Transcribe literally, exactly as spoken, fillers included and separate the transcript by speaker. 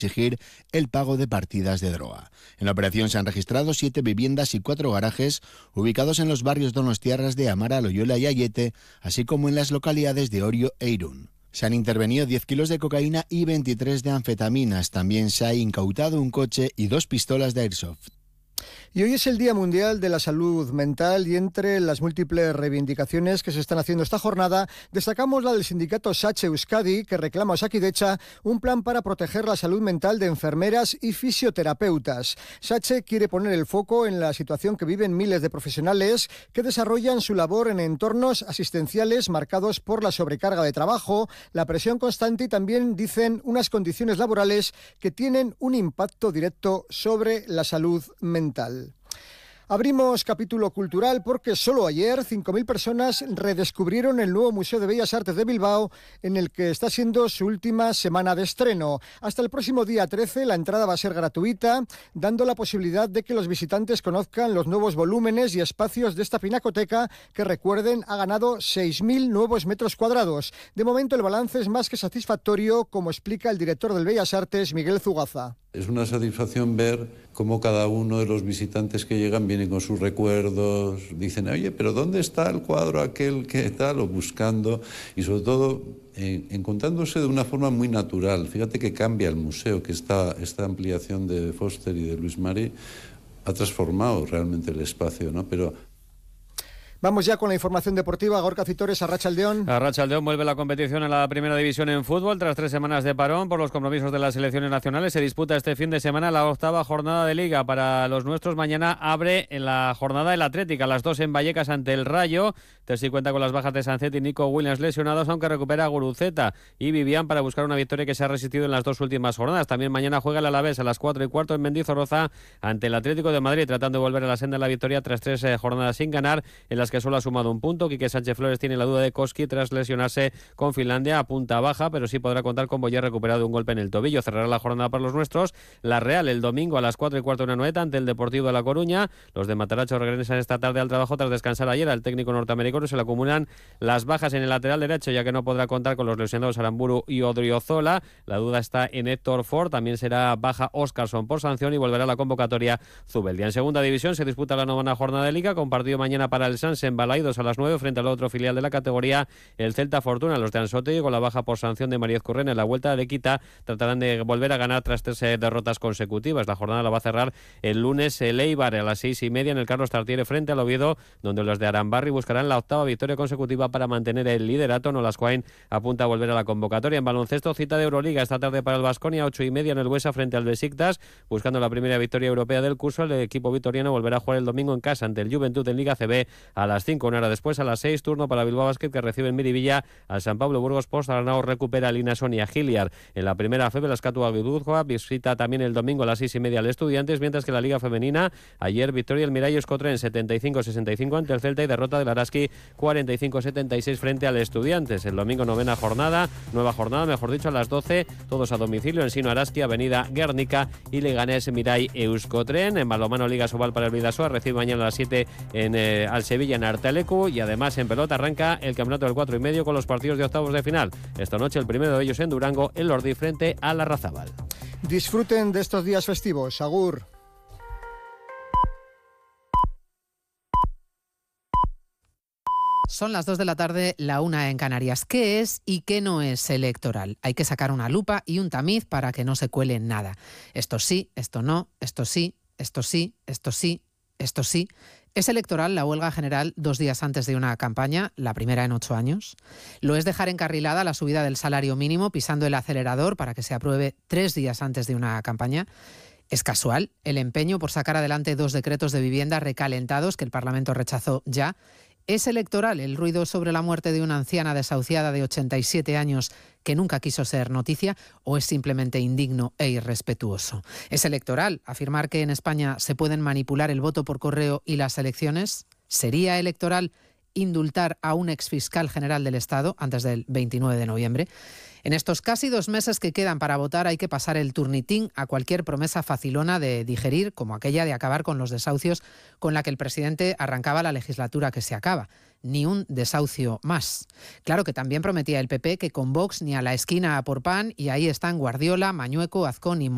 Speaker 1: exigir el pago de partidas de droga. En la operación se han registrado siete viviendas y cuatro garajes ubicados en los barrios donostiarras de Amara, Loyola y Ayete, así como en las localidades de Orio e Irún. Se han intervenido diez kilos de cocaína y veintitrés de anfetaminas. También se ha incautado un coche y dos pistolas de airsoft.
Speaker 2: Y hoy es el Día Mundial de la Salud Mental y entre las múltiples reivindicaciones que se están haciendo esta jornada, destacamos la del sindicato SACHE Euskadi, que reclama a Osakidecha un plan para proteger la salud mental de enfermeras y fisioterapeutas. SACHE quiere poner el foco en la situación que viven miles de profesionales que desarrollan su labor en entornos asistenciales marcados por la sobrecarga de trabajo, la presión constante y también, dicen, unas condiciones laborales que tienen un impacto directo sobre la salud mental. Abrimos capítulo cultural porque solo ayer cinco mil personas redescubrieron el nuevo Museo de Bellas Artes de Bilbao, en el que está siendo su última semana de estreno. Hasta el próximo día trece la entrada va a ser gratuita, dando la posibilidad de que los visitantes conozcan los nuevos volúmenes y espacios de esta pinacoteca que, recuerden, ha ganado seis mil nuevos metros cuadrados. De momento el balance es más que satisfactorio, como explica el director del Bellas Artes, Miguel Zugaza.
Speaker 3: Es una satisfacción ver cómo cada uno de los visitantes que llegan vienen con sus recuerdos, dicen, oye, pero ¿dónde está el cuadro aquel que tal? O buscando, y sobre todo eh, encontrándose de una forma muy natural. Fíjate que cambia el museo, que esta, esta ampliación de Foster y de Luis Mari ha transformado realmente el espacio, ¿no? Pero
Speaker 2: vamos ya con la información deportiva. Gorka Citores, Arratsaldeón.
Speaker 4: Arratsaldeón, vuelve la competición en la primera división en fútbol. Tras tres semanas de parón por los compromisos de las selecciones nacionales, se disputa este fin de semana la octava jornada de Liga. Para los nuestros, mañana abre en la jornada el Atlético, a las dos en Vallecas ante el Rayo. Terzi cuenta con las bajas de Sancet y Nico Williams lesionados, aunque recupera a Guruceta y Vivian para buscar una victoria que se ha resistido en las dos últimas jornadas. También mañana juega el Alavés a las cuatro y cuarto en Mendizorroza ante el Atlético de Madrid, tratando de volver a la senda de la victoria tras tres eh, jornadas sin ganar, en las que solo ha sumado un punto. Quique Sánchez Flores tiene la duda de Koski tras lesionarse con Finlandia a punta baja, pero sí podrá contar con Boyer recuperado de un golpe en el tobillo. Cerrará la jornada para los nuestros la Real el domingo a las cuatro y cuarto en Anoeta ante el Deportivo de La Coruña. Los de Mataracho regresan esta tarde al trabajo tras descansar ayer. Al técnico norteamericano se le acumulan las bajas en el lateral derecho, ya que no podrá contar con los lesionados Aramburu y Odriozola. La duda está en Héctor Ford. También será baja Óscarson por sanción y volverá a la convocatoria Zubeldia. En segunda división se disputa la novena jornada de Liga, con partido mañana para el Sanse en Balaidos a las nueve frente al otro filial de la categoría, el Celta Fortuna. Los de Ansotegui, con la baja por sanción de Maríez Curren en la vuelta de Quita, tratarán de volver a ganar tras tres eh, derrotas consecutivas. La jornada la va a cerrar el lunes el Eibar a las seis y media en el Carlos Tartiere frente al Oviedo, donde los de Arambarri buscarán la octava victoria consecutiva para mantener el liderato. Nolascoain apunta a volver a la convocatoria. En baloncesto, cita de Euroliga esta tarde para el Baskonia, ocho y media en el Buesa frente al Besiktas, buscando la primera victoria europea del curso. El equipo vitoriano volverá a jugar el domingo en casa ante el Juventud en Liga C B a las cinco. Una hora después, a las seis, turno para Bilbao Basket, que recibe en Miribilla al San Pablo Burgos Post. Aranao recupera a Lina Sonia Giliar. En la primera F E B, la Escatua Guipúzcoa visita también el domingo a las seis y media al Estudiantes, mientras que la Liga Femenina, ayer victoria del Miralles Cotren setenta y cinco sesenta y cinco ante el Celta y derrota del Araski cuarenta y cinco setenta y seis frente al Estudiantes. El domingo novena jornada, nueva jornada, mejor dicho, a las doce, todos a domicilio en Sino Araski, Avenida Guernica y Leganés Mirai Euskotren. En balonmano, Liga Sobal para el Bidasoa, recibe mañana a las siete en, eh, al Sevilla en Artelecu, y además en pelota arranca el campeonato del cuatro y medio con los partidos de octavos de final. Esta noche el primero de ellos en Durango, el Lordi frente a la Razabal.
Speaker 2: Disfruten de estos días festivos. Agur.
Speaker 5: Son las dos de la tarde, la una en Canarias. ¿Qué es y qué no es electoral? Hay que sacar una lupa y un tamiz para que no se cuele nada. Esto sí, esto no, esto sí, esto sí, esto sí, esto sí. ¿Es electoral la huelga general dos días antes de una campaña, la primera en ocho años? ¿Lo es dejar encarrilada la subida del salario mínimo pisando el acelerador para que se apruebe tres días antes de una campaña? ¿Es casual el empeño por sacar adelante dos decretos de vivienda recalentados que el Parlamento rechazó ya? ¿Es electoral el ruido sobre la muerte de una anciana desahuciada de ochenta y siete años que nunca quiso ser noticia, o es simplemente indigno e irrespetuoso? ¿Es electoral afirmar que en España se pueden manipular el voto por correo y las elecciones? ¿Sería electoral indultar a un exfiscal general del Estado antes del veintinueve de noviembre? En estos casi dos meses que quedan para votar hay que pasar el turnitín a cualquier promesa facilona de digerir, como aquella de acabar con los desahucios con la que el presidente arrancaba la legislatura que se acaba. Ni un desahucio más. Claro que también prometía el P P que con Vox ni a la esquina a por pan, y ahí están Guardiola, Mañueco, Azcón y